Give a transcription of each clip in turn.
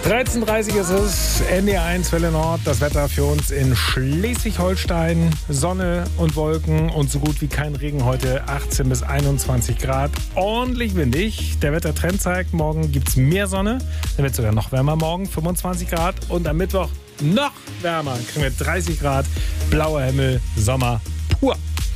13:30 ist es, NDR1 Welle Nord, das Wetter für uns in Schleswig-Holstein. Sonne und Wolken und so gut wie kein Regen heute, 18 bis 21 Grad. Ordentlich windig. Der Wettertrend zeigt, morgen gibt es mehr Sonne. Dann wird es sogar noch wärmer morgen, 25 Grad. Und am Mittwoch noch wärmer, kriegen wir 30 Grad. Blauer Himmel, Sommer pur.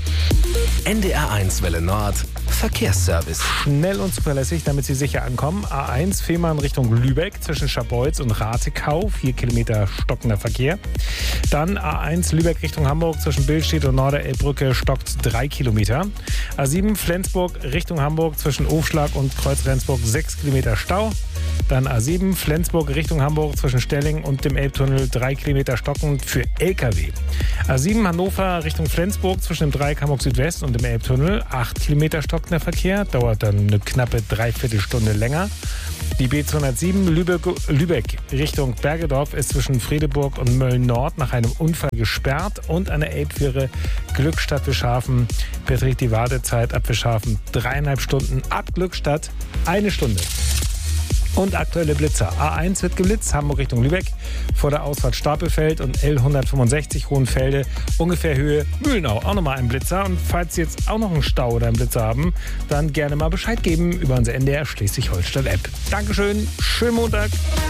NDR1 Welle Nord, Verkehrsservice. Schnell und zuverlässig, damit Sie sicher ankommen. A1 Fehmarn Richtung Lübeck zwischen Scharbeutz und Ratekau. 4 Kilometer stockender Verkehr. Dann A1 Lübeck Richtung Hamburg zwischen Billstedt und Norderelbbrücke stockt 3 Kilometer. A7 Flensburg Richtung Hamburg zwischen Aufschlag und Kreuz-Rendsburg 6 Kilometer Stau. Dann A7 Flensburg Richtung Hamburg zwischen Stelling und dem Elbtunnel 3 Kilometer stockend für LKW. A7 Hannover Richtung Flensburg zwischen dem Dreieck Hamburg Südwest und dem Elbtunnel 8 Kilometer stockender Verkehr. Dauert dann eine knappe Dreiviertelstunde länger. Die B207 Lübeck Richtung Bergedorf ist zwischen Fredeburg und Mölln-Nord nach einem Unfall gesperrt. Und an der Elbfähre Glückstadt-Wischhafen beträgt die Wartezeit ab Wischhafen 3,5 Stunden, ab Glückstadt 1 Stunde. Und aktuelle Blitzer. A1 wird geblitzt, Hamburg Richtung Lübeck, vor der Ausfahrt Stapelfeld und L165 Hohenfelde, ungefähr Höhe Mühlenau. Auch nochmal ein Blitzer. Und falls Sie jetzt auch noch einen Stau oder einen Blitzer haben, dann gerne mal Bescheid geben über unsere NDR Schleswig-Holstein-App. Dankeschön, schönen Montag.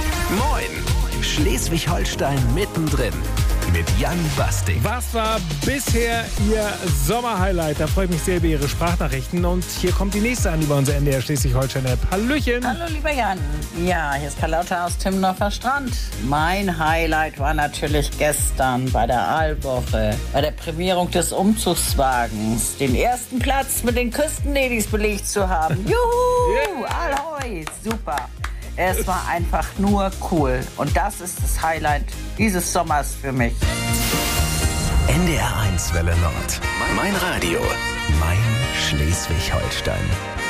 Moin, Schleswig-Holstein mittendrin. Mit Jan Basting. Was war bisher Ihr Sommerhighlight? Da freue ich mich sehr über Ihre Sprachnachrichten. Und hier kommt die nächste an über unsere NDR Schleswig-Holstein-App. Hallöchen! Hallo, lieber Jan. Ja, hier ist Carlotta aus Timmendorfer Strand. Mein Highlight war natürlich gestern bei der Aalwoche, bei der Prämierung des Umzugswagens, den ersten Platz mit den Küstenladies belegt zu haben. Juhu! Ahoi! Super! Es war einfach nur cool. Und das ist das Highlight dieses Sommers für mich. NDR1 Welle Nord. Mein Radio. Mein Schleswig-Holstein.